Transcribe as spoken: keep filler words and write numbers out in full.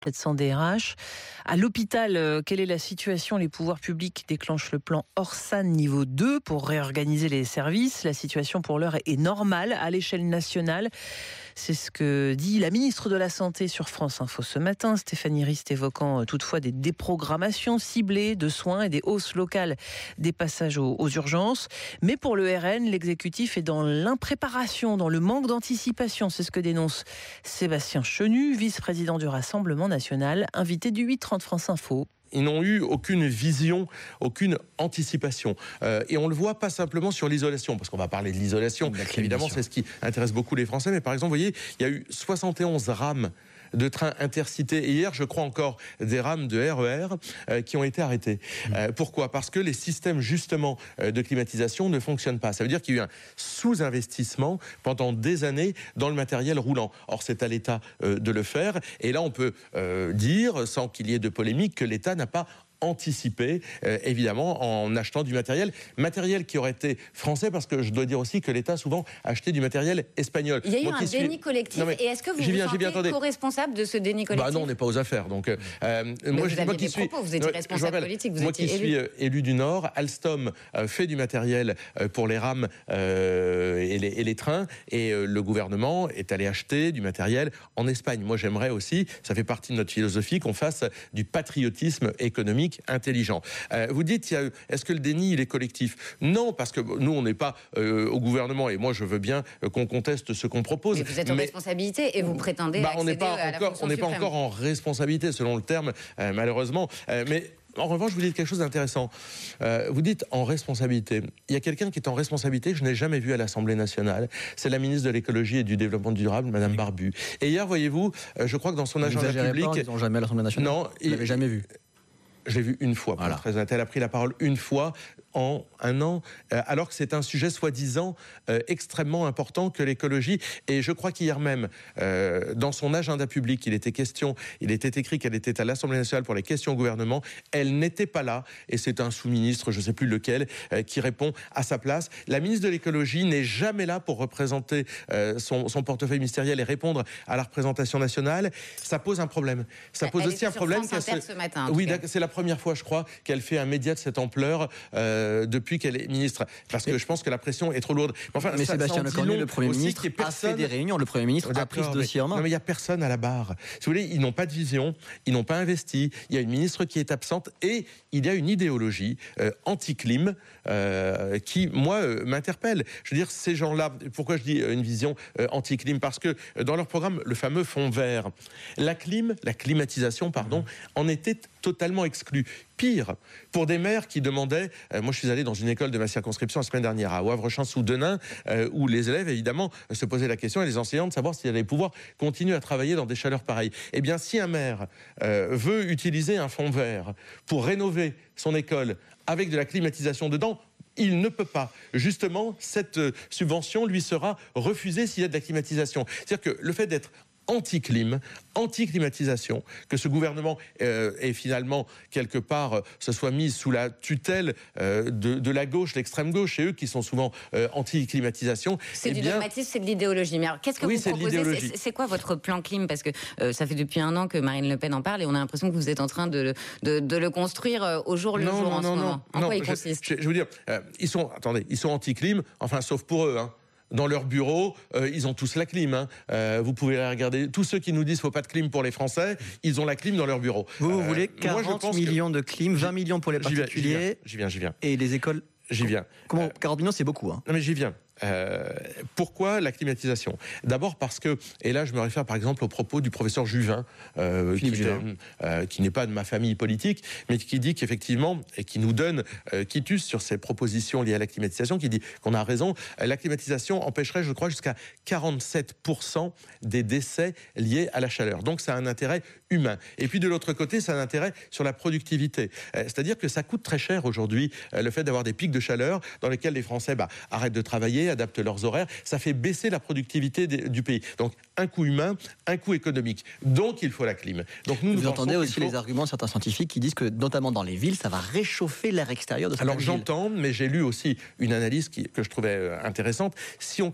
Sans D R H. À l'hôpital, euh, quelle est la situation ? Les pouvoirs publics déclenchent le plan Orsan niveau deux pour réorganiser les services. La situation pour l'heure est normale à l'échelle nationale. C'est ce que dit la ministre de la Santé sur France Info ce matin. Stéphanie Rist évoquant euh, toutefois des déprogrammations ciblées de soins et des hausses locales des passages aux, aux urgences. Mais pour le R N, l'exécutif est dans l'impréparation, dans le manque d'anticipation. C'est ce que dénonce Sébastien Chenu, vice-président du Rassemblement national, invité du huit trente France Info. Ils n'ont eu aucune vision, aucune anticipation. Euh, et on le voit pas simplement sur l'isolation, parce qu'on va parler de l'isolation. Évidemment, c'est ce qui intéresse beaucoup les Français. Mais par exemple, vous voyez, il y a eu soixante et onze rames de trains intercités. Et hier, je crois encore, des rames de R E R euh, qui ont été arrêtées. Euh, pourquoi ? Parce que les systèmes, justement, euh, de climatisation ne fonctionnent pas. Ça veut dire qu'il y a eu un sous-investissement pendant des années dans le matériel roulant. Or, c'est à l'État euh, de le faire. Et là, on peut euh, dire, sans qu'il y ait de polémique, que l'État n'a pas anticipé, euh, évidemment, en achetant du matériel. Matériel qui aurait été français, parce que je dois dire aussi que l'État a souvent acheté du matériel espagnol. Il y a eu Moi, un qui déni suis... collectif. Non, mais et est-ce que vous j'y vous viens, j'y viens, sentez attendez. co-responsable de ce déni collectif ? Bah non, on n'est pas aux affaires. Donc, euh, mais moi, vous je, aviez moi qui des suis, propos, vous étiez ouais, responsable rappelle, politique, vous moi étiez qui élu. suis euh, élu du Nord, Alstom euh, fait du matériel euh, pour les rames euh, et, les, et les trains, et euh, le gouvernement est allé acheter du matériel en Espagne. Moi, j'aimerais aussi, ça fait partie de notre philosophie, qu'on fasse du patriotisme économique intelligent. Euh, vous dites, il y a, est-ce que le déni, il est collectif ? Non, parce que nous, on n'est pas euh, au gouvernement, et moi, je veux bien euh, qu'on conteste ce qu'on propose. Mais vous êtes en mais, responsabilité et vous prétendez bah, accéder on n'est pas à la encore, fonction on n'est pas suprême. encore en responsabilité, selon le terme, euh, malheureusement. Euh, mais en revanche, vous dites quelque chose d'intéressant. Euh, vous dites en responsabilité. Il y a quelqu'un qui est en responsabilité que je n'ai jamais vu à l'Assemblée nationale. C'est la ministre de l'écologie et du développement durable, Madame oui. Barbu. Et hier, voyez-vous, euh, je crois que dans son agenda public, pas, ils n'ont jamais à l'Assemblée nationale. Non, vous l'avez jamais vu. Je l'ai vu une fois, pour voilà. être très honnête. Elle a pris la parole une fois en un an, euh, alors que c'est un sujet soi-disant euh, extrêmement important que l'écologie. Et je crois qu'hier même, euh, dans son agenda public, il était question, il était écrit qu'elle était à l'Assemblée nationale pour les questions au gouvernement. Elle n'était pas là, et c'est un sous-ministre, je ne sais plus lequel, euh, qui répond à sa place. La ministre de l'écologie n'est jamais là pour représenter euh, son, son portefeuille ministériel et répondre à la représentation nationale. Ça pose un problème. Ça pose elle aussi un problème. France Inter ce matin, oui, c'est la première fois, je crois, qu'elle fait un média de cette ampleur euh, depuis qu'elle est ministre. Parce que mais, je pense que la pression est trop lourde. Mais, enfin, mais ça, Sébastien Lecornu, le Premier ministre, personne... a fait des réunions. Le Premier ministre a pris ce dossier en main. Non, mais il n'y a personne à la barre. Si vous voulez, ils n'ont pas de vision, ils n'ont pas investi. Il y a une ministre qui est absente et il y a une idéologie euh, anti-clim euh, qui, moi, euh, m'interpelle. Je veux dire, ces gens-là, pourquoi je dis euh, une vision euh, anti-clim ? Parce que euh, dans leur programme, le fameux fond vert, la clim, la climatisation, pardon, mmh. en était totalement exclu. Pire, pour des maires qui demandaient... Euh, moi, je suis allé dans une école de ma circonscription la semaine dernière, à Wavre-Champs-sous-Denain, euh, où les élèves, évidemment, se posaient la question, et les enseignants, de savoir s'ils allaient pouvoir continuer à travailler dans des chaleurs pareilles. Eh bien, si un maire euh, veut utiliser un fonds vert pour rénover son école avec de la climatisation dedans, il ne peut pas. Justement, cette euh, subvention lui sera refusée s'il y a de la climatisation. C'est-à-dire que le fait d'être anti-clim, anti-climatisation, que ce gouvernement euh, ait finalement, quelque part, euh, se soit mis sous la tutelle euh, de, de la gauche, l'extrême gauche, et eux qui sont souvent euh, anti-climatisation. C'est eh du bien... dogmatisme, c'est de l'idéologie. Mais alors, qu'est-ce que oui, vous proposez ? c'est, c'est quoi votre plan clim ? Parce que euh, ça fait depuis un an que Marine Le Pen en parle, et on a l'impression que vous êtes en train de, de, de le construire au jour le non, jour non, en non, ce moment. Non, en non, quoi il je, consiste ? je, je veux dire, euh, ils sont, attendez, ils sont anti-clim, enfin, sauf pour eux, hein. Dans leur bureau, euh, ils ont tous la clim. Hein. Euh, vous pouvez regarder. Tous ceux qui nous disent qu'il ne faut pas de clim pour les Français, ils ont la clim dans leur bureau. Vous, vous euh, voulez quarante millions que... de clim, vingt millions pour les particuliers. J'y viens, j'y viens. Et les écoles. J'y viens. Comment, quarante millions, c'est beaucoup. Hein. Non, mais j'y viens. Euh, pourquoi la climatisation ? D'abord parce que, et là je me réfère par exemple aux propos du professeur Juvin, euh, qui, Juvin. Était, euh, qui n'est pas de ma famille politique, mais qui dit qu'effectivement, et qui nous donne euh, quitus sur ces propositions liées à la climatisation, qui dit qu'on a raison, euh, la climatisation empêcherait, je crois, jusqu'à quarante-sept pour cent des décès liés à la chaleur. Donc ça a un intérêt humain. Et puis de l'autre côté, ça a un intérêt sur la productivité. Euh, c'est-à-dire que ça coûte très cher aujourd'hui, euh, le fait d'avoir des pics de chaleur dans lesquels les Français bah, arrêtent de travailler, adaptent leurs horaires, ça fait baisser la productivité des, du pays. Donc un coût humain, un coût économique. Donc il faut la clim. Donc nous, vous nous entendez aussi faut... les arguments de certains scientifiques qui disent que notamment dans les villes, ça va réchauffer l'air extérieur de certaines Alors villes. j'entends, mais j'ai lu aussi une analyse qui, que je trouvais intéressante. Si on